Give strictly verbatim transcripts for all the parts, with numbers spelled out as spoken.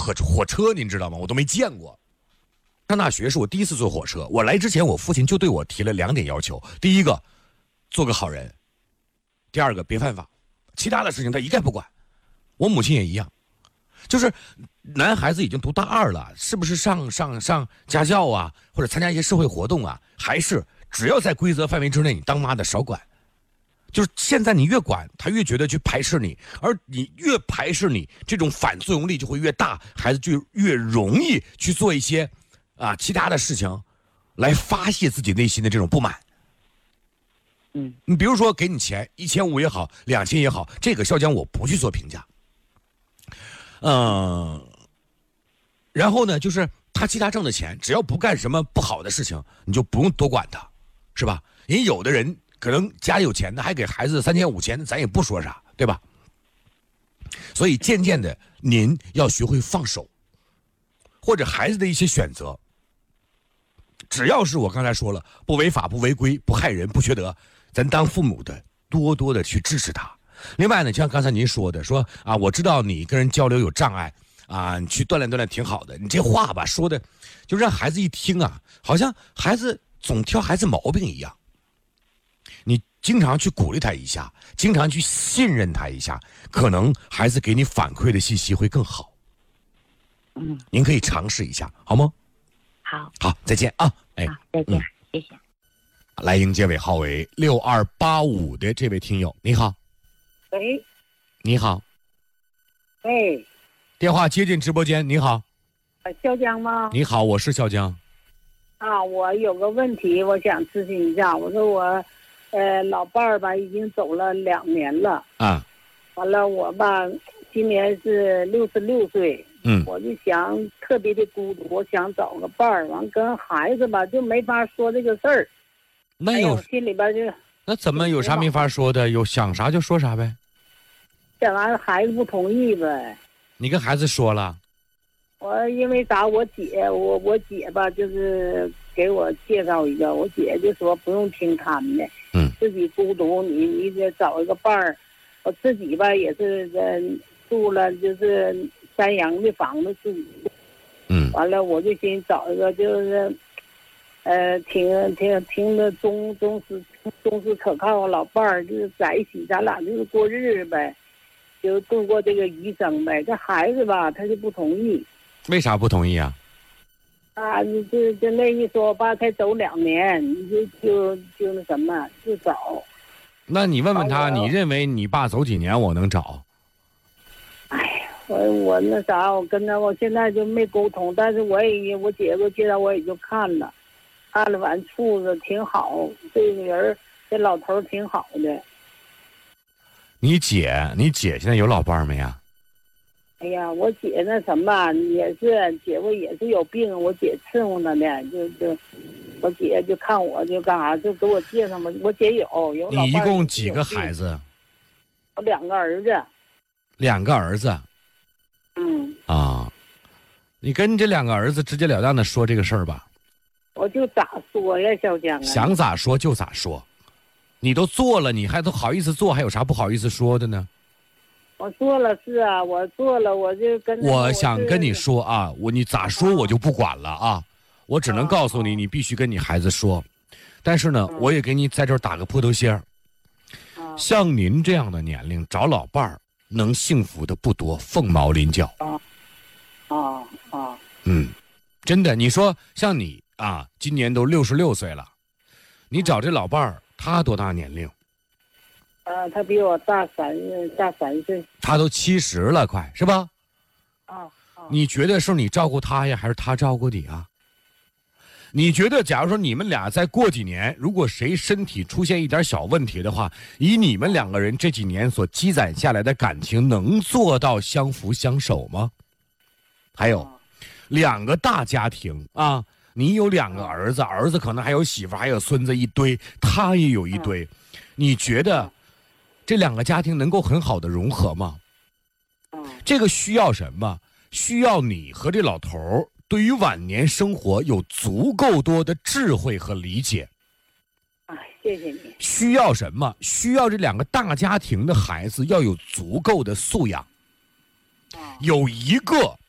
火火车，您知道吗？我都没见过。上大学是我第一次坐火车，我来之前，我父亲就对我提了两点要求：第一个，做个好人；第二个，别犯法。其他的事情他一概不管。我母亲也一样，就是男孩子已经读大二了，是不是上上上家教啊，或者参加一些社会活动啊？还是只要在规则范围之内，你当妈的少管。就是现在你越管，他越觉得去排斥你，而你越排斥你，这种反作用力就会越大，孩子就越容易去做一些啊其他的事情，来发泄自己内心的这种不满。 嗯， 你比如说给你钱，一千五也好，两千也好，这个笑江我不去做评价。嗯、呃，然后呢，就是他其他挣的钱，只要不干什么不好的事情，你就不用多管他，是吧？人有的人可能家里有钱的，还给孩子三千五千，咱也不说啥，对吧？所以渐渐的，您要学会放手，或者孩子的一些选择，只要是我刚才说了，不违法、不违规、不害人、不缺德，咱当父母的多多的去支持他。另外呢，就像刚才您说的，说啊，我知道你跟人交流有障碍啊，你去锻炼锻炼挺好的。你这话吧说的，就让孩子一听啊，好像孩子总挑孩子毛病一样。你经常去鼓励他一下，经常去信任他一下，可能孩子给你反馈的信息会更好。 嗯， 您可以尝试一下，好吗？ 好， 好，再见啊！哎， 好，再见， 嗯、 谢谢。 来迎接尾号为六二八五的这位听友，你好。 喂， 你好， 喂， 电话接进直播间。你好， 呃，笑江吗？ 你好，我是笑江。 啊，我有个问题，我想咨询一下。我说我，呃，老伴儿吧，已经走了两年了。 啊， 完了，我吧，今年是六十六岁。 嗯， 我就想特别的孤独，我想找个伴儿。完跟孩子吧，就没法说这个事儿。 那有、 哎、心里边就那怎么有啥没法说的？有想啥就说啥呗。 这玩意儿孩子不同意呗。 你跟孩子说了？ 我因为啥？我姐，我我姐吧，就是给我介绍一个，我姐就说不用听他们的， 嗯， 自己孤独，你你得找一个伴儿。我自己吧也是呃住了就是三阳的房子自己， 嗯， 完了我就寻思找一个就是，呃，挺挺挺的忠忠实忠实可靠的老伴儿，就是在一起，咱俩就是过日子呗，就度过这个余生呗。这孩子吧，他就不同意。 为啥不同意啊？ 啊，你就就那一说，我爸才走两年，你就就就那什么，就找。 那你问问他， 好你认为你爸走几年我能找？ 哎呀，我我那啥，我跟他我现在就没沟通，但是我也我姐夫介绍我也就看了，看了完处子挺好，这个人这老头挺好的。 你姐，你姐现在有老伴儿没呀？ 哎呀，我姐那什么也是，姐夫也是有病，我姐伺候他呢，就就我姐就看我就干啥，就给我介绍嘛。我姐有有老伴儿。 你一共几个孩子？ 我两个儿子。 两个儿子。 嗯。 啊，你跟你这两个儿子直截了当的说这个事儿吧。 我就咋说呀，小江啊？ 想咋说就咋说，你都做了，你还都好意思做，还有啥不好意思说的呢？ 我做了是啊，我做了，我就跟我想跟你说啊，我你咋说我就不管了啊，我只能告诉你，你必须跟你孩子说。但是呢，我也给你在这儿打个破头仙儿。像您这样的年龄找老伴儿，能幸福的不多，凤毛麟角。 啊啊啊！ 嗯，真的，你说像你啊，今年都六十六岁了，你找这老伴儿，他多大年龄？ 啊，他比我大三大三岁。 他都七十了，快是吧？ 啊啊！ 你觉得是你照顾他呀，还是他照顾你啊？你觉得，假如说你们俩再过几年，如果谁身体出现一点小问题的话，以你们两个人这几年所积攒下来的感情，能做到相扶相守吗？还有，两个大家庭啊，你有两个儿子，儿子可能还有媳妇，还有孙子一堆，他也有一堆，你觉得这两个家庭能够很好的融合吗？这个需要什么？需要你和这老头儿对于晚年生活有足够多的智慧和理解。 哎，谢谢你。 需要什么？需要这两个大家庭的孩子要有足够的素养。有一个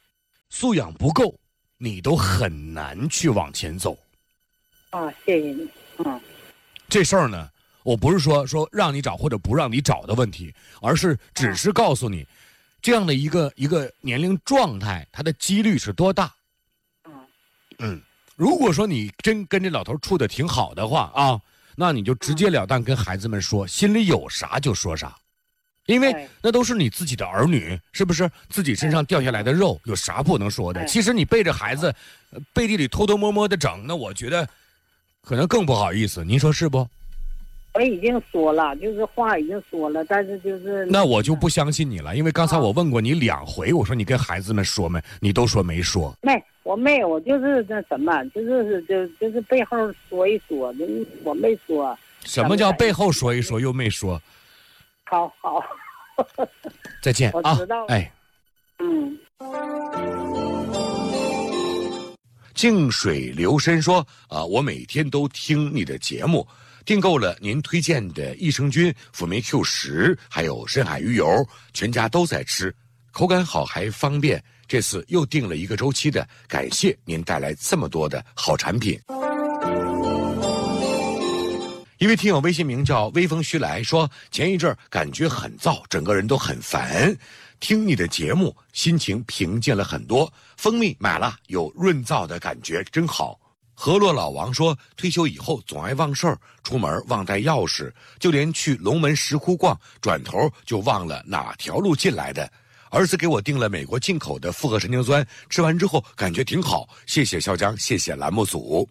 素养不够，你都很难去往前走。 啊，谢谢你。嗯， 这事儿呢，我不是说说让你找或者不让你找的问题，而是只是告诉你，这样的一个一个年龄状态，它的几率是多大。 嗯嗯，如果说你真跟这老头处的挺好的话啊，那你就直截了当跟孩子们说，心里有啥就说啥，因为那都是你自己的儿女，是不是？自己身上掉下来的肉，有啥不能说的？其实你背着孩子，背地里偷偷摸摸的整，那我觉得可能更不好意思，您说是不？ 我已经说了，就是话已经说了，但是就是那我就不相信你了，因为刚才我问过你两回，我说你跟孩子们说没，你都说没说。 没，我没有，我就是那什么，就是就就是背后说一说，我没说。 什么叫背后说一说又没说？ 好好， 再见啊！ 我知道了。 哎， 嗯。 静水流深说啊，我每天都听你的节目，订购了您推荐的益生菌、辅酶 Q 十，还有深海鱼油，全家都在吃，口感好还方便。这次又订了一个周期的，感谢您带来这么多的好产品。一位听友微信名叫微风徐来说，前一阵感觉很燥，整个人都很烦，听你的节目心情平静了很多，蜂蜜买了，有润燥的感觉，真好。河洛老王说，退休以后总爱忘事儿，出门忘带钥匙，就连去龙门石窟逛，转头就忘了哪条路进来的。儿子给我订了美国进口的复合神经酸，吃完之后感觉挺好，谢谢肖江，谢谢栏目组。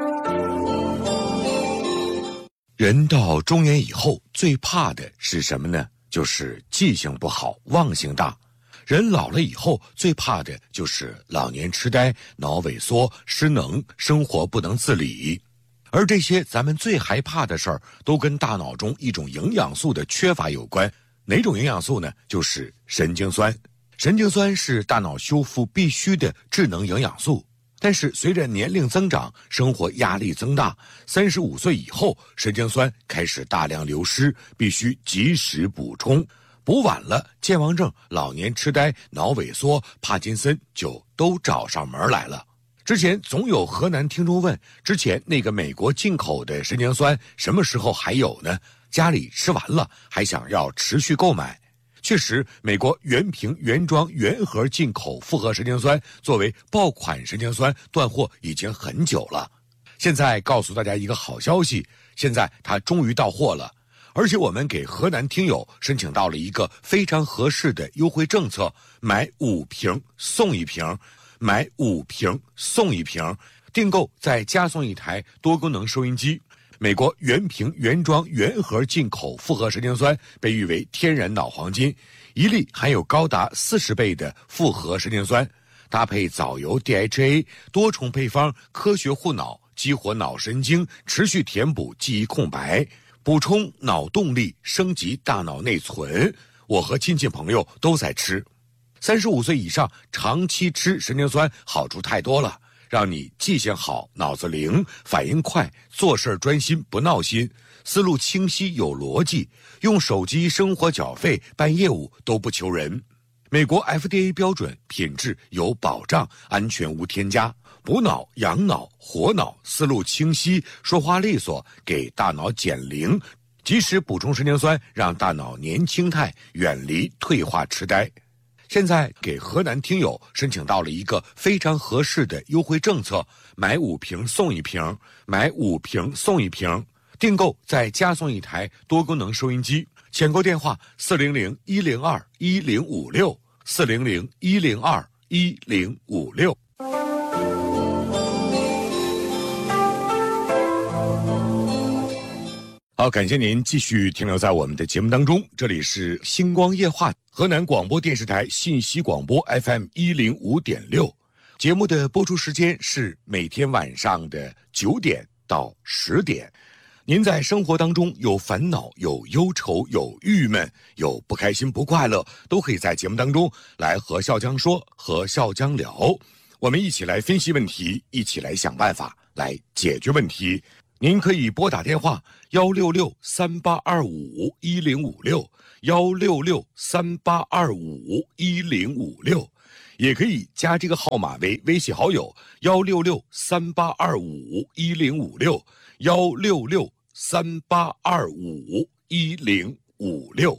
人到中年以后最怕的是什么呢？就是记性不好，忘性大。人老了以后最怕的就是老年痴呆、脑萎缩、失能、生活不能自理。而这些咱们最害怕的事儿，都跟大脑中一种营养素的缺乏有关。哪种营养素呢？就是神经酸。神经酸是大脑修复必须的智能营养素。但是随着年龄增长，生活压力增大，三十五岁以后，神经酸开始大量流失，必须及时补充。补晚了，健忘症、老年痴呆、脑萎缩、帕金森就都找上门来了。之前总有河南听众问，之前那个美国进口的神经酸什么时候还有呢？家里吃完了，还想要持续购买。确实，美国原瓶原装原盒进口复合神经酸作为爆款神经酸断货已经很久了。现在告诉大家一个好消息，现在它终于到货了，而且我们给河南听友申请到了一个非常合适的优惠政策，买五瓶送一瓶，买五瓶送一瓶，订购再加送一台多功能收音机。美国原瓶原装原盒进口复合神经酸被誉为天然脑黄金，一粒含有高达四十倍的复合神经酸，搭配藻油 D H A 多重配方，科学护脑，激活脑神经，持续填补记忆空白，补充脑动力，升级大脑内存。我和亲戚朋友都在吃。三十五岁以上长期吃神经酸好处太多了，让你记性好，脑子灵，反应快，做事专心不闹心，思路清晰有逻辑，用手机生活缴费办业务都不求人。美国 F D A 标准，品质有保障，安全无添加，补脑养脑活脑，思路清晰，说话利索，给大脑减龄，及时补充神经酸，让大脑年轻态，远离退化痴呆。现在给河南听友申请到了一个非常合适的优惠政策，买五瓶送一瓶，买五瓶送一瓶，订购再加送一台多功能收音机。抢购电话四零零一零二一零五六，四零零一零二一零五六。好，感谢您继续停留在我们的节目当中，这里是星光夜话，河南广播电视台信息广播 F M 一零五点六，节目的播出时间是每天晚上的九点到十点。您在生活当中有烦恼、有忧愁、有郁闷、有不开心、不快乐，都可以在节目当中来和笑江说，和笑江聊，我们一起来分析问题，一起来想办法，来解决问题。您可以拨打电话幺六六三八二五一零五六，幺六六三八二五一零五六，也也可以加这个号码为微信好友幺六六三八二五一零五六幺六六三八二五一零五六。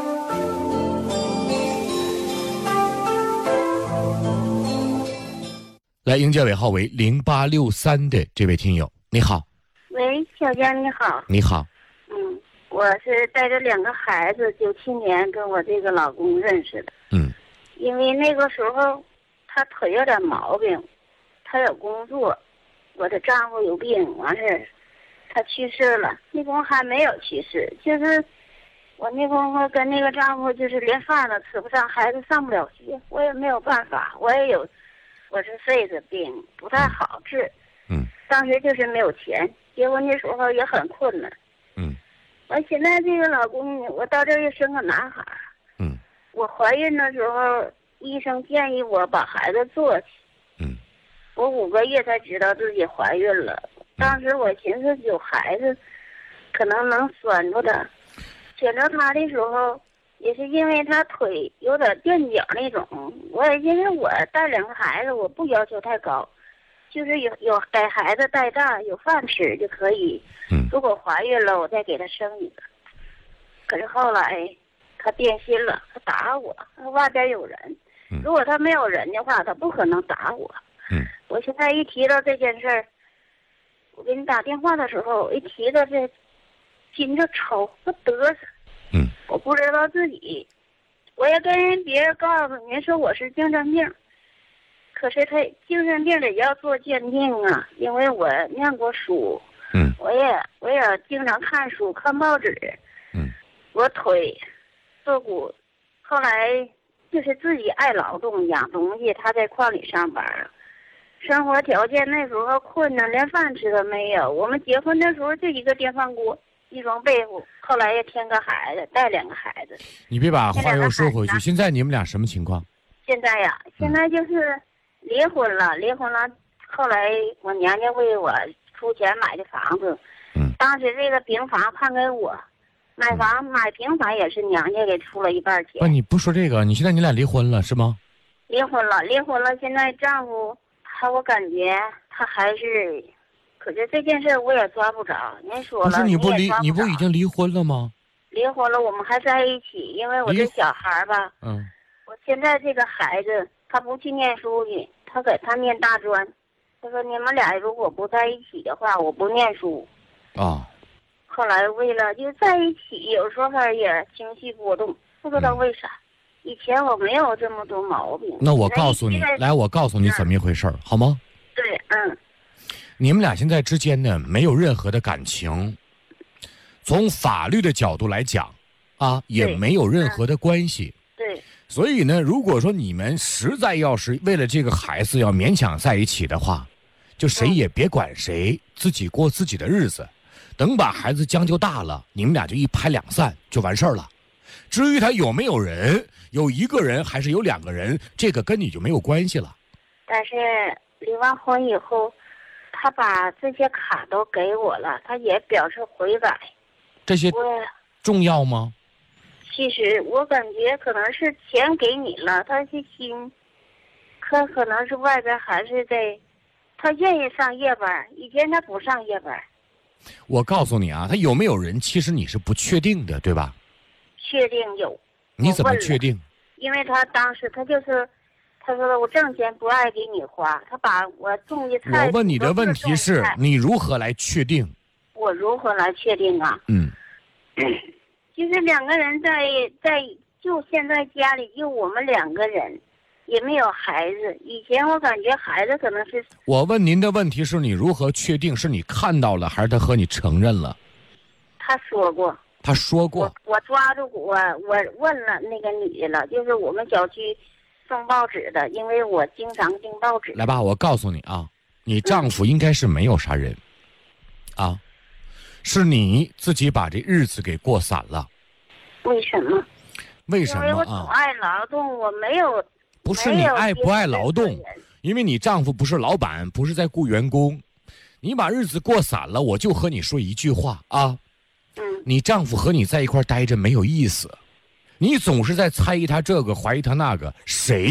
来迎接尾号为零八六三的这位听友，你好。 喂，小江你好。 你好。 嗯，我是带着两个孩子，九七年跟我这个老公认识的。 嗯。 因为那个时候他腿有点毛病，他有工作，我的丈夫有病，完事他去世了。那公还没有去世，就是我那公公跟那个丈夫就是连饭都吃不上，孩子上不了学，我也没有办法，我也有。我是肺子病，不太好治。 嗯。 当时就是没有钱，结婚的时候也很困难。 嗯。 我现在这个老公，我到这儿又生个男孩。 嗯。 我怀孕的时候，医生建议我把孩子做起。 嗯。 我五个月才知道自己怀孕了。当时我寻思有孩子，可能能拴住他。选择他的时候。也是因为他腿有点垫脚那种，我也因为我带两个孩子，我不要求太高，就是有有给孩子带大，有饭吃就可以。 嗯。 如果怀孕了，我再给他生一个。可是后来他变心了，他打我，他外边有人。 嗯。 如果他没有人的话，他不可能打我。 嗯。 我现在一提到这件事儿，我给你打电话的时候，我一提到这，心就抽，我嘚瑟。 嗯， 我不知道自己，我也跟人别人告诉人说我是精神病，可是他精神病也要做鉴定啊，因为我念过书， 嗯， 我也我也经常看书看报纸， 嗯， 我腿坐骨，后来就是自己爱劳动养东西，他在矿里上班，生活条件那时候困难，连饭吃都没有，我们结婚的时候就一个电饭锅。一床被褥，后来又添个孩子，带两个孩子。 你别把话又说回去。现在你们俩什么情况？ 现在呀，现在就是离婚了，离婚了。后来我娘家为我出钱买的房子， 嗯， 当时这个平房判给我，买房、嗯、买平房也是娘家给出了一半钱。 不，你不说这个，你现在你俩离婚了是吗？ 离婚了，离婚了。现在丈夫他，我感觉他还是。可是这件事我也抓不着，您说了， 不是你不离， 你, 你不已经离婚了吗？ 离婚了，我们还在一起，因为我这小孩吧， 嗯， 我现在这个孩子他不去念书去，他给他念大专，他说你们俩如果不在一起的话，我不念书。 啊、哦。 后来为了就在一起，有时候也情绪波动，不知道为啥。嗯、以前我没有这么多毛病。 那我告诉你，来，我告诉你怎么一回事、嗯、好吗？ 对，嗯。 你们俩现在之间呢，没有任何的感情，从法律的角度来讲，啊，也没有任何的关系。 对。 所以呢，如果说你们实在要是为了这个孩子要勉强在一起的话，就谁也别管谁，自己过自己的日子。等把孩子将就大了，你们俩就一拍两散就完事儿了。至于他有没有人，有一个人还是有两个人，这个跟你就没有关系了。 但是离完婚以后。他把这些卡都给我了，他也表示悔改。 这些重要吗？ 其实我感觉可能是钱给你了，他是心，可可能是外边还是在，他愿意上夜班，以前他不上夜班。 我告诉你啊，他有没有人，其实你是不确定的，对吧？ 确定有。 你怎么确定？ 因为他当时他就是。他说我挣钱不爱给你花，他把我种的菜。 我问你的问题是你如何来确定？ 我如何来确定啊？ 嗯， 就是两个人在在就现在家里就我们两个人，也没有孩子。以前我感觉孩子可能是。 我问您的问题是你如何确定？是你看到了还是他和你承认了？ 他说过。 他说过。 我我抓住我我问了那个女的了，就是我们小区。送报纸的，因为我经常订报纸。 来吧，我告诉你啊，你丈夫应该是没有啥人，嗯、啊，是你自己把这日子给过散了。 为什么？ 为什么啊？ 因为我总爱劳动，我没有。 不是你爱不爱劳动，因为你丈夫不是老板，不是在雇员工，你把日子过散了，我就和你说一句话啊， 嗯， 你丈夫和你在一块待着没有意思。你总是在猜疑他这个，怀疑他那个，谁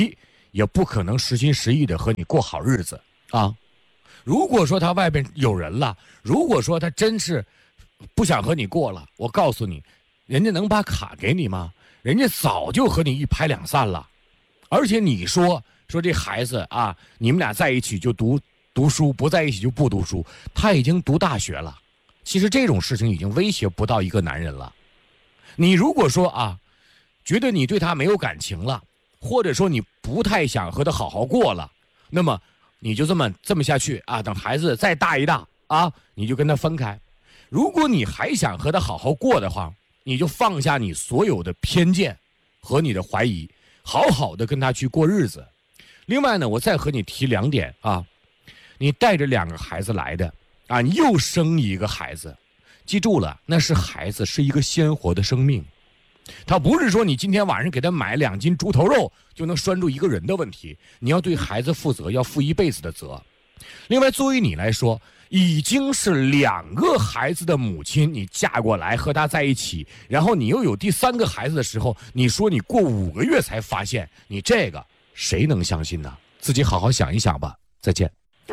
也不可能实心实意的和你过好日子啊。如果说他外边有人了，如果说他真是不想和你过了，我告诉你，人家能把卡给你吗？人家早就和你一拍两散了。而且你说说这孩子啊，你们俩在一起就读读书，不在一起就不读书，他已经读大学了。其实这种事情已经威胁不到一个男人了。你如果说啊，觉得你对他没有感情了，或者说你不太想和他好好过了，那么你就这么这么下去啊，等孩子再大一大啊，你就跟他分开。如果你还想和他好好过的话，你就放下你所有的偏见和你的怀疑，好好的跟他去过日子。另外呢，我再和你提两点啊，你带着两个孩子来的啊，你又生一个孩子，记住了，那是孩子，是一个鲜活的生命。他不是说你今天晚上给他买两斤猪头肉就能拴住一个人的问题，你要对孩子负责，要负一辈子的责。另外，作为你来说，已经是两个孩子的母亲，你嫁过来和他在一起，然后你又有第三个孩子的时候，你说你过五个月才发现，你这个谁能相信呢？自己好好想一想吧。再见。 嗯。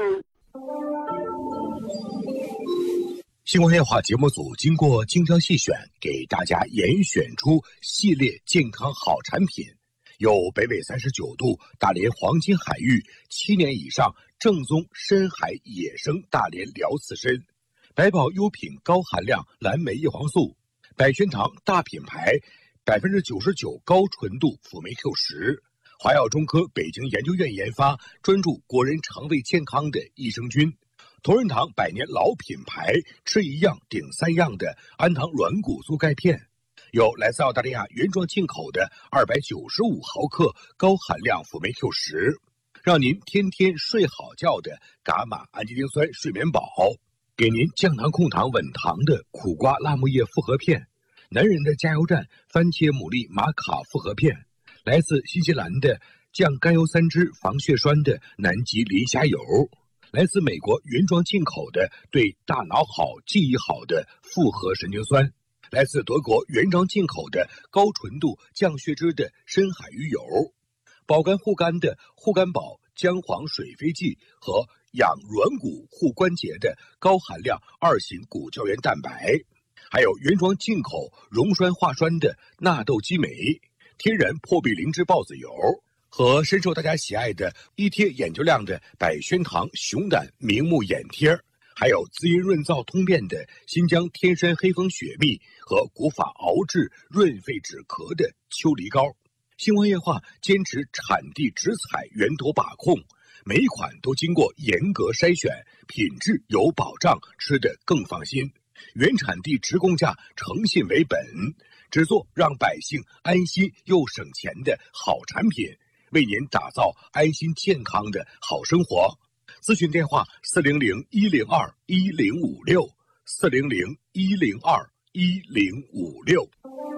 星光夜话节目组经过精挑细选，给大家严选出系列健康好产品，有北纬三十九度大连黄金海域七年以上正宗深海野生大连辽刺参，百宝优品高含量蓝莓叶黄素，百轩堂大品牌百分之九十九高纯度辅酶 Q 十，华药中科北京研究院研发，专注国人肠胃健康的益生菌。同仁堂百年老品牌，吃一样顶三样的安糖软骨素钙片，有来自澳大利亚原装进口的二百九十五毫克高含量辅酶 Q 十，让您天天睡好觉的伽马氨基丁酸睡眠宝，给您降糖控糖稳糖的苦瓜辣木叶复合片，男人的加油站番茄牡蛎玛卡复合片，来自新西兰的降甘油三酯防血栓的南极磷虾油，来自美国原装进口的对大脑好记忆好的复合神经酸，来自德国原装进口的高纯度降血脂的深海鱼油，保肝护肝的护肝宝姜黄水飞剂和养软骨护关节的高含量二型骨胶原蛋白，还有原装进口溶栓化栓的纳豆激酶，天然破壁灵芝孢子油，和深受大家喜爱的一贴眼球亮的百轩堂熊胆明目眼贴，还有滋阴润燥通便的新疆天山黑蜂雪蜜和古法熬制润肺止咳的秋梨膏。星光夜话坚持产地直采源头把控，每一款都经过严格筛选，品质有保障，吃得更放心。原产地直供价，诚信为本，只做让百姓安心又省钱的好产品，为您打造安心健康的好生活。咨询电话四零零一零二一零五六四零零一零二一零五六。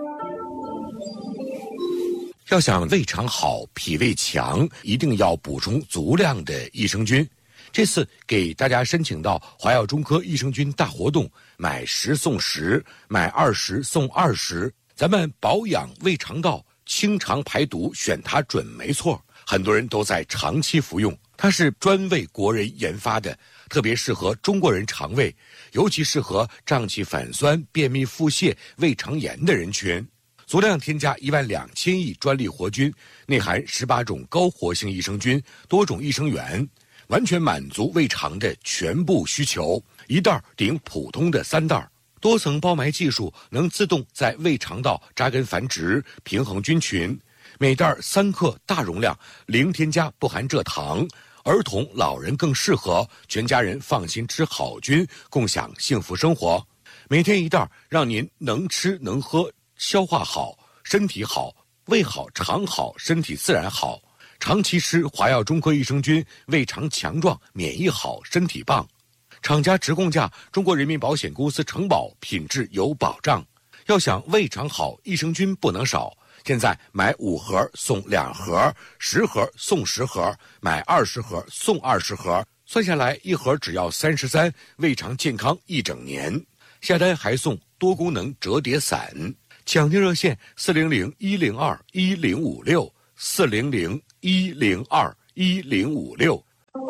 要想胃肠好、脾胃强，一定要补充足量的益生菌。这次给大家申请到华药中科益生菌大活动，买十送十，买二十送二十。咱们保养胃肠道、清肠排毒，选它准没错。很多人都在长期服用，它是专为国人研发的，特别适合中国人肠胃，尤其适合胀气反酸、便秘腹泻、胃肠炎的人群。足量添加一万两千亿专利活菌，内含十八种高活性益生菌，多种益生元，完全满足胃肠的全部需求。一袋顶普通的三袋，多层包埋技术能自动在胃肠道扎根繁殖，平衡菌群。每袋三克，大容量，零添加，不含蔗糖。儿童、老人更适合，全家人放心吃好菌，共享幸福生活。每天一袋，让您能吃能喝，消化好，身体好，胃好，肠好，身体自然好。长期吃华药中科益生菌，胃肠强壮，免疫好，身体棒。厂家直供价，中国人民保险公司承保，品质有保障。要想胃肠好，益生菌不能少。现在买五盒送两盒，十盒送十盒，买二十盒送二十盒，算下来一盒只要三十三，胃肠健康一整年。下单还送多功能折叠伞。抢订热线四零零一零二一零五六四零零一零二一零五六。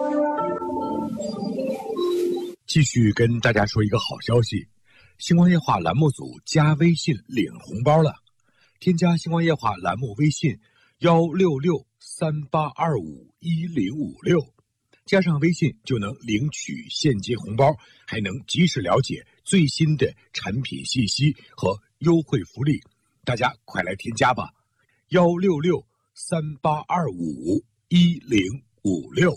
继续跟大家说一个好消息，星光夜话栏目组加微信领红包了。添加星光夜话栏目微信幺六六三八二五一零五六，加上微信就能领取现金红包，还能及时了解最新的产品信息和优惠福利。大家快来添加吧，幺六六三八二五一零五六。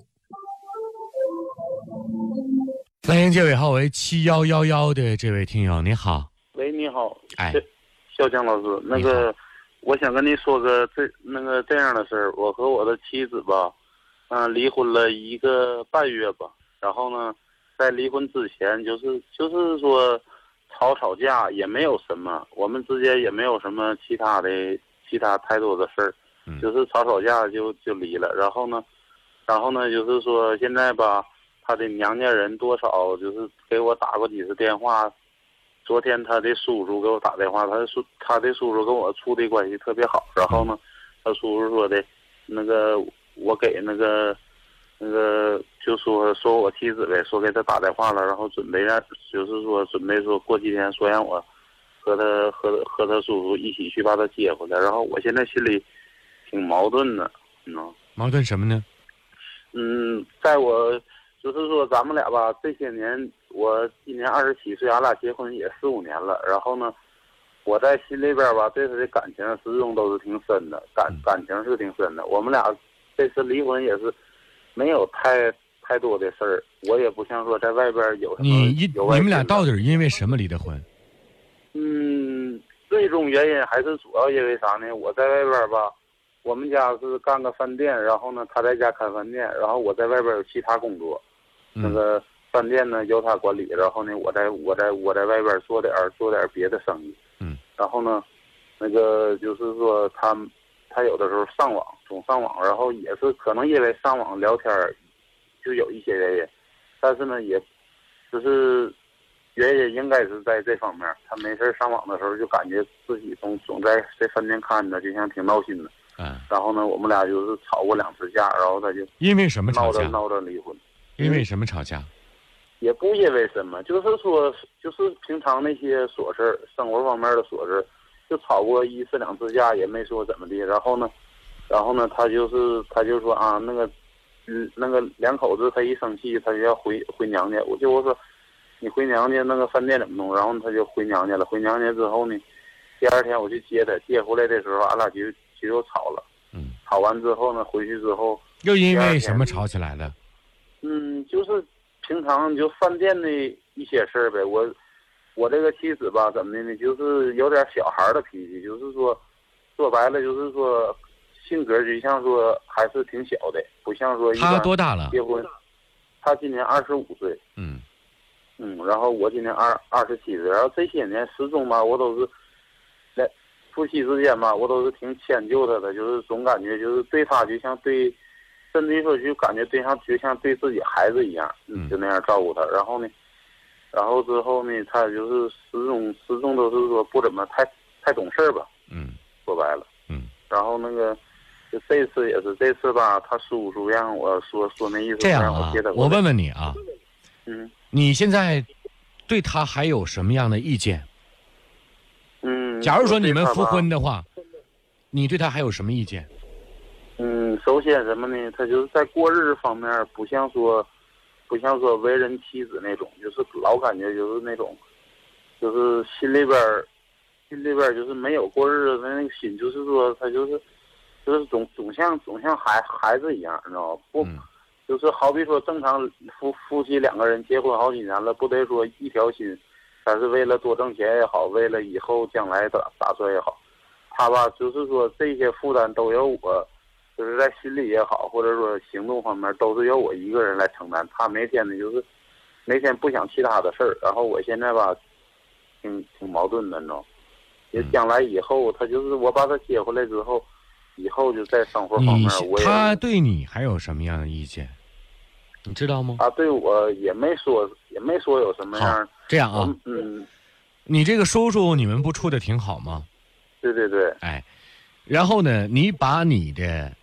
欢迎这位号为七幺幺幺的这位听友，你好。 喂，你好， 哎， 肖江老师，那个，我想跟你说个这那个这样的事儿。我和我的妻子吧，嗯、呃，离婚了一个半月吧。然后呢，在离婚之前，就是就是说吵吵架也没有什么，我们之间也没有什么其他的其他太多的事儿，就是吵吵架就就离了。然后呢，然后呢，就是说现在吧。他的娘家人多少就是给我打过几次电话，昨天他的叔叔给我打电话，他的叔他的叔叔跟我处的关系特别好。然后呢，他叔叔说的，那个我给那个那个就说说我妻子呗，说给他打电话了，然后准备让就是说准备说过几天说让我和他和和他叔叔一起去把他接回来。然后我现在心里挺矛盾的，嗯， 矛盾什么呢？ 嗯，在我。就是说，咱们俩吧，这些年，我今年二十七岁，俺俩结婚也四五年了。然后呢，我在心里边吧，对他的感情始终都是挺深的，感感情是挺深的。我们俩这次离婚也是没有太太多的事儿，我也不像说在外边有什么。 你一你们俩到底是因为什么离的婚？ 嗯，最终原因还是主要因为啥呢？我在外边吧。我们家是干个饭店，然后呢，他在家开饭店，然后我在外边有其他工作， 嗯、 那个饭店呢由他管理，然后呢，我在我在我在外边做点做点别的生意， 嗯， 然后呢，那个就是说他他有的时候上网总上网，然后也是可能因为上网聊天就有一些原因，但是呢，也就是原因应该是在这方面，他没事上网的时候就感觉自己总总在这饭店看着，就像挺闹心的。 嗯， 然后呢，我们俩就是吵过两次架，然后他就因为什么吵架？ 闹着闹着离婚。 因为什么吵架？ 也不因为什么，就是说，就是平常那些琐事，生活方面的琐事，就吵过一次两次架，也没说怎么的。然后呢，然后呢，他就是他就说啊，那个，嗯，那个两口子他一生气，他就要回回娘家。我就我说，你回娘家那个饭店怎么弄？然后他就回娘家了。回娘家之后呢，第二天我去接他，接回来的时候，俺俩就。就又吵了， 嗯， 吵完之后呢，回去之后又因为什么吵起来了？ 嗯，就是平常就饭店的一些事儿呗。我我这个妻子吧，怎么的呢？就是有点小孩的脾气，就是说说白了，就是说性格就像说还是挺小的，不像说一般。 他多大了？ 结婚，他今年二十五岁。 嗯嗯，然后我今年二二十七岁，然后这些年始终吧，我都是在。夫妻之间嘛，我都是挺迁就他的，就是总感觉就是对他就像对，甚至于说就感觉对像就像对自己孩子一样，嗯，就那样照顾他。然后呢，然后之后呢，他就是始终始终都是说不怎么太太懂事吧， 嗯， 说白了， 嗯。 然后那个，就这次也是这次吧，他叔叔让我说说那意思， 这样啊，我问问你啊， 嗯， 你现在对他还有什么样的意见？ 嗯， 假如说你们复婚的话，你对他还有什么意见？ 嗯，首先什么呢？他就是在过日子方面，不像说，不像说为人妻子那种，就是老感觉就是那种，就是心里边，心里边就是没有过日子的那个心，就是说他就是，就是总总像总像孩孩子一样，你知道吗？不， 嗯、 就是好比说正常夫夫妻两个人结婚好几年了，不得说一条心。但是为了多挣钱也好，为了以后将来打打算也好，他吧就是说这些负担都由我，就是在心里也好，或者说行动方面都是由我一个人来承担。他每天呢就是每天不想其他的事儿，然后我现在吧挺挺矛盾的，你知道吗？也将来以后他就是我把他接回来之后，以后就在生活方面我也他对你还有什么样的意见？你知道吗？ 他对我也没说，也没说有什么样。 这样啊， 嗯， 你这个叔叔你们不处的挺好吗？ 对对对。 哎，然后呢，你把你的，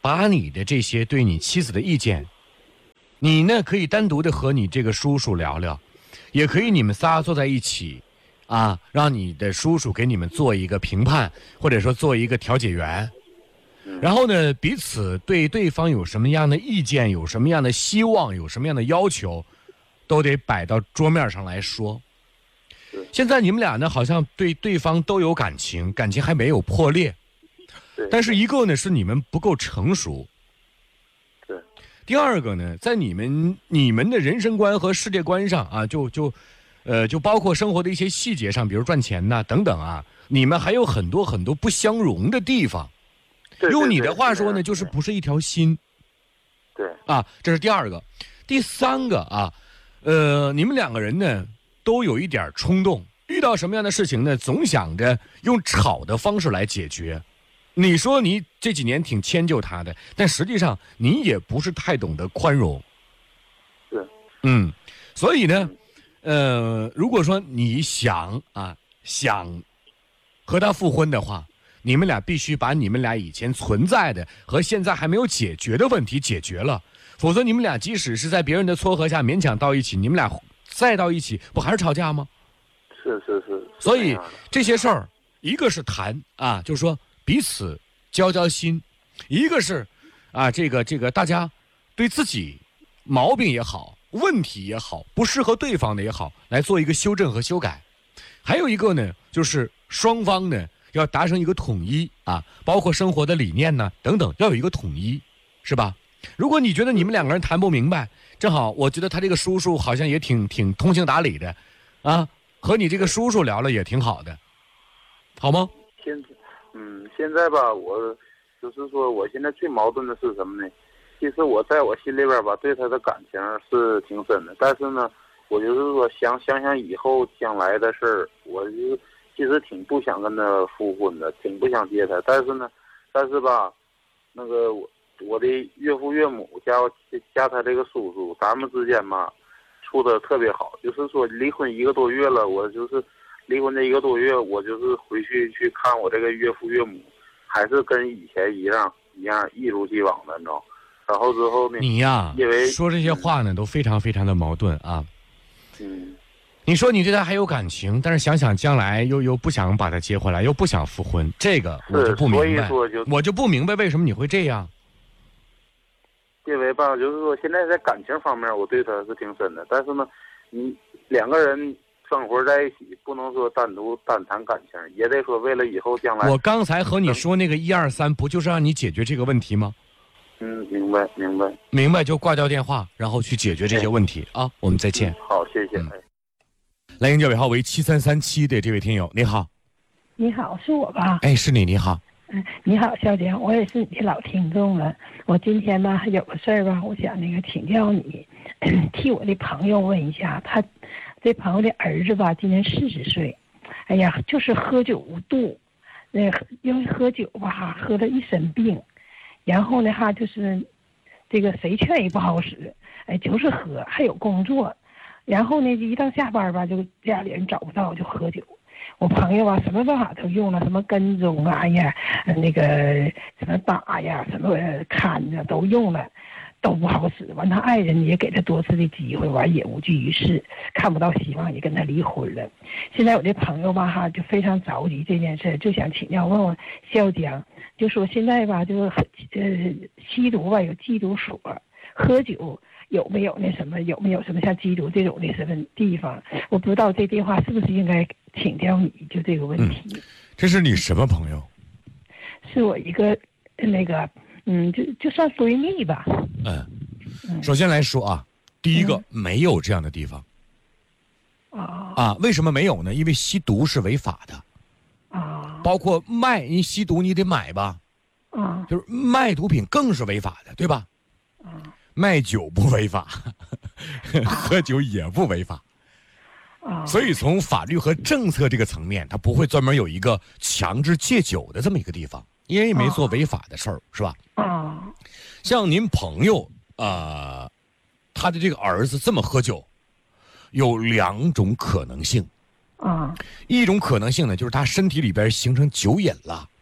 把你的这些对你妻子的意见，你呢可以单独的和你这个叔叔聊聊，也可以你们仨坐在一起，啊，让你的叔叔给你们做一个评判，或者说做一个调解员。然后呢，彼此对对方有什么样的意见，有什么样的希望，有什么样的要求，都得摆到桌面上来说。现在你们俩呢，好像对对方都有感情，感情还没有破裂，但是一个呢是你们不够成熟， 对。 第二个呢，在你们你们的人生观和世界观上啊，就就，呃，就包括生活的一些细节上，比如赚钱呐、等等啊，你们还有很多很多不相容的地方。用你的话说呢，就是不是一条心。 对啊，这是第二个。第三个啊，呃，你们两个人呢都有一点冲动，遇到什么样的事情呢，总想着用吵的方式来解决。你说你这几年挺迁就他的，但实际上你也不是太懂得宽容。 是。 嗯，所以呢，呃，如果说你想啊想和他复婚的话，你们俩必须把你们俩以前存在的和现在还没有解决的问题解决了，否则你们俩即使是在别人的撮合下勉强到一起，你们俩再到一起不还是吵架吗？ 是是是。 所以这些事儿，一个是谈啊，就是说彼此交交心；一个是啊，这个这个大家对自己毛病也好、问题也好、不适合对方的也好，来做一个修正和修改。还有一个呢，就是双方呢要达成一个统一啊，包括生活的理念呢等等，要有一个统一，是吧？如果你觉得你们两个人谈不明白，正好我觉得他这个叔叔好像也挺挺通情达理的，啊，和你这个叔叔聊了也挺好的，好吗？ 现嗯，现在吧，我就是说，我现在最矛盾的是什么呢？其实我在我心里边吧，对他的感情是挺深的，但是呢，我就是说想想想以后将来的事儿，我就其实挺不想跟他复婚的，挺不想接他。但是呢，但是吧，那个我我的岳父岳母加加他这个叔叔，咱们之间嘛，处的特别好。就是说离婚一个多月了，我就是离婚这一个多月，我就是回去去看我这个岳父岳母，还是跟以前一样一样一如既往的，你知道。然后之后呢， 你呀， 因为说这些话呢，都非常非常的矛盾啊。 嗯。 你说你对他还有感情，但是想想将来又又不想把他接回来，又不想复婚，这个我就不明白， 就我就不明白为什么你会这样。 因为吧，就是说现在在感情方面我对他是挺深的，但是呢，你两个人生活在一起，不能说单独单谈感情，也得说为了以后将来。 我刚才和你说那个一二三，不就是让你解决这个问题吗？ 嗯，明白明白明白，就挂掉电话，然后去解决这些问题啊。我们再见。 好，谢谢。 嗯来银教尾号为七三三七的这位听友，你好。 你好，是我吧？ 哎，是你，你好。 嗯，你好，小姐，我也是你的老听众了。我今天吧有个事儿吧，我想那个请教你，替我的朋友问一下，他这朋友的儿子吧，今年四十岁，哎呀，就是喝酒无度，那因为喝酒吧，喝了一身病，然后呢哈，就是这个谁劝也不好使，哎，就是喝，还有工作。然后呢，一到下班吧，就家里人找不到，就喝酒。我朋友啊，什么办法都用了，什么跟踪啊，哎呀，那个什么打呀，什么看着都用了，都不好使。完，他爱人也给他多次的机会，完也无济于事，看不到希望，也跟他离婚了。现在我这朋友吧，哈，就非常着急这件事，就想请教问问笑江，就说现在吧，就是呃吸毒吧，有缉毒所，喝酒。有没有那什么？有没有什么像缉毒这种的什么地方？我不知道这电话是不是应该请教你就这个问题。 嗯、这是你什么朋友？ 是我一个那个嗯，就就算闺蜜吧。 嗯，嗯首先来说啊，第一个、嗯、没有这样的地方。 啊啊，为什么没有呢？因为吸毒是违法的。 啊， 包括卖，你吸毒你得买吧。 啊， 就是卖毒品更是违法的，对吧？ 啊。 卖酒不违法，喝酒也不违法， 啊， 所以从法律和政策这个层面，它不会专门有一个强制戒酒的这么一个地方，因为没做违法的事儿，是吧？ 啊， 像您朋友啊、呃，他的这个儿子这么喝酒，有两种可能性。 啊， 一种可能性呢，就是他身体里边形成酒瘾了。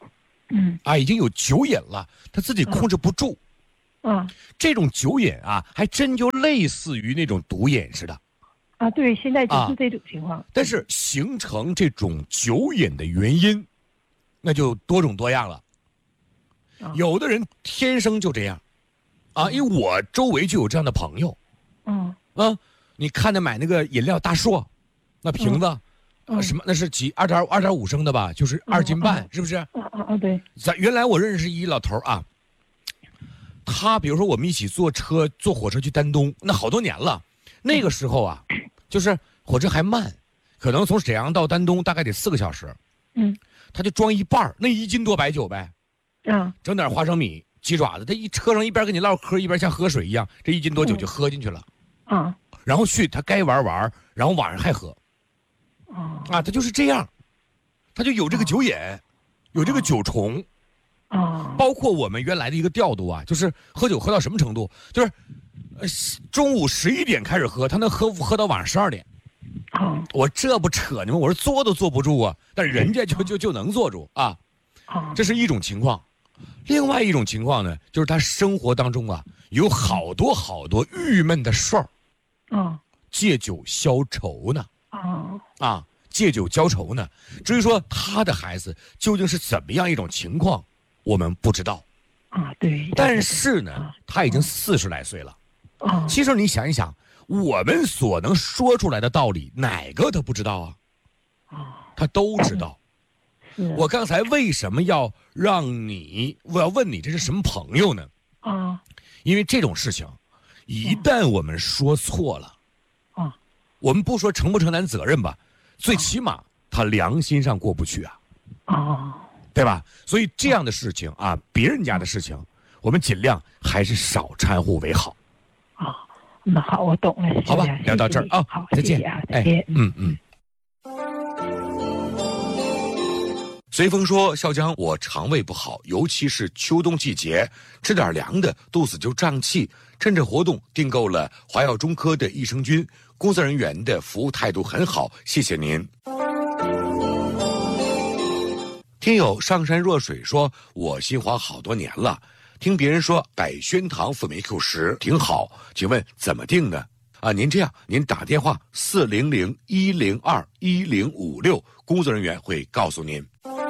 嗯啊，已经有酒瘾了，他自己控制不住。 啊这种酒瘾啊，还真就类似于那种毒瘾似的。 啊，对，现在就啊是这种情况。 但是形成这种酒瘾的原因，那就多种多样了。 啊有的人天生就这样，啊，因为我周围就有这样的朋友。 嗯啊，你看着买那个饮料大硕，那瓶子， 嗯啊什么那是几二点二点五升的吧，就是二斤半， 嗯是不是？ 啊啊啊，对。 咱原来我认识一老头啊，他比如说我们一起坐车坐火车去丹东，那好多年了，那个时候啊，就是火车还慢，可能从沈阳到丹东大概得四个小时， 嗯他就装一半儿那一斤多白酒呗， 啊整点花生米、鸡爪子，他一车上一边跟你唠嗑，一边像喝水一样，这一斤多酒就喝进去了。 啊然后去他该玩玩，然后晚上还喝， 啊啊，他就是这样，他就有这个酒瘾，有这个酒虫。 啊包括我们原来的一个调度啊，就是喝酒喝到什么程度，就是，呃，中午十一点开始喝，他能喝喝到晚上十二点。 啊我这不扯你们，我说坐都坐不住啊，但是人家就就就能坐住啊， 啊这是一种情况。另外一种情况呢，就是他生活当中啊有好多好多郁闷的事儿， 啊借酒消愁呢。 啊啊，借酒浇愁呢。至于说他的孩子究竟是怎么样一种情况，我们不知道。 啊，对。 但是呢，他已经四十来岁了。 啊其实你想一想，我们所能说出来的道理，哪个他不知道啊？ 啊， 他都知道。 是我刚才为什么要让你，我要问你这是什么朋友呢？ 啊因为这种事情，一旦我们说错了， 啊我们不说承不承担责任吧，最起码他良心上过不去啊。 啊对吧？所以这样的事情啊，别人家的事情，我们尽量还是少掺和为好。 啊，那好，我懂了。 好吧谢谢聊到这儿啊好， 再见谢谢啊，再见。 嗯嗯。随风说：“笑江，我肠胃不好，尤其是秋冬季节，吃点凉的，肚子就胀气。趁着活动订购了华药中科的益生菌，工作人员的服务态度很好，谢谢您。”听友上山若水说：“我新华好多年了，听别人说百宣堂辅酶 Q 十挺好，请问怎么定呢？啊，您这样，您打电话四零零一零二一零五六，工作人员会告诉您。”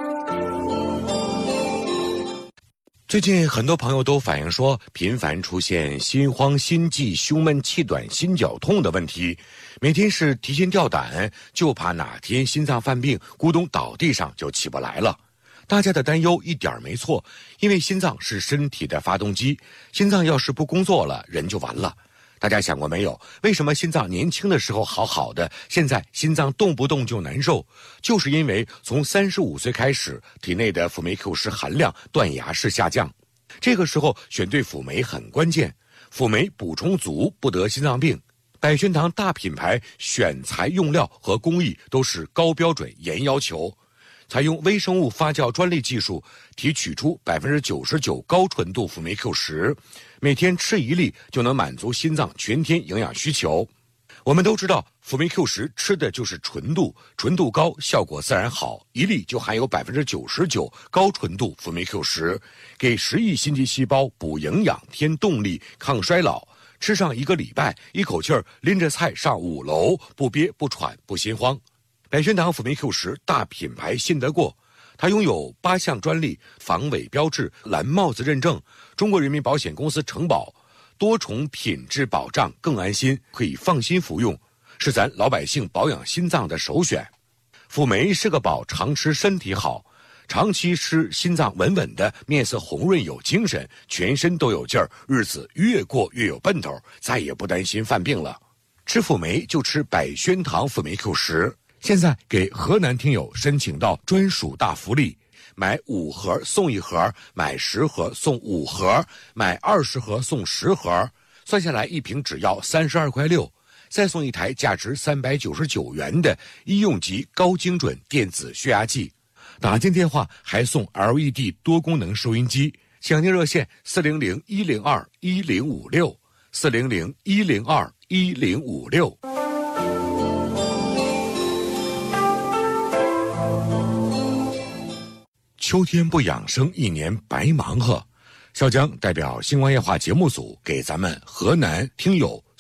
最近很多朋友都反映说，频繁出现心慌、心悸、胸闷、气短、心绞痛的问题，每天是提心吊胆，就怕哪天心脏犯病，咕咚倒地上就起不来了。大家的担忧一点没错，因为心脏是身体的发动机，心脏要是不工作了，人就完了。大家想过没有，为什么心脏年轻的时候好好的，现在心脏动不动就难受？就是因为从三十五岁开始，体内的辅酶 Q 十含量断崖式下降。这个时候选对辅酶很关键，辅酶补充足，不得心脏病。百宣堂大品牌选材用料和工艺都是高标准严要求，采用微生物发酵专利技术，提取出百分之九十九高纯度辅酶 Q 十，每天吃一粒就能满足心脏全天营养需求。我们都知道，辅酶 Q 十吃的就是纯度，纯度高，效果自然好。一粒就含有百分之九十九高纯度辅酶 Q 十，给十亿心肌细胞补营养、添动力、抗衰老。吃上一个礼拜，一口气儿拎着菜上五楼，不憋不喘不心慌。百宣堂辅酶 Q 十大品牌信得过，它拥有八项专利、防伪标志、蓝帽子认证，中国人民保险公司承保，多重品质保障，更安心，可以放心服用，是咱老百姓保养心脏的首选。辅酶是个宝，常吃身体好，长期吃心脏稳稳的，面色红润有精神，全身都有劲儿，日子越过越有奔头，再也不担心犯病了。吃辅酶就吃百宣堂辅酶 Q 十。现在给河南听友申请到专属大福利，买五盒送一盒，买十盒送五盒，买二十盒送十盒，算下来一瓶只要三十二块六，再送一台价值三百九十九元的医用级高精准电子血压计，打进电话还送 L E D 多功能收音机。详情热线四零零一零二一零五六，四零零一零二一零五六。 秋天不养生，一年白忙活。小江代表星光夜话节目组给咱们河南听友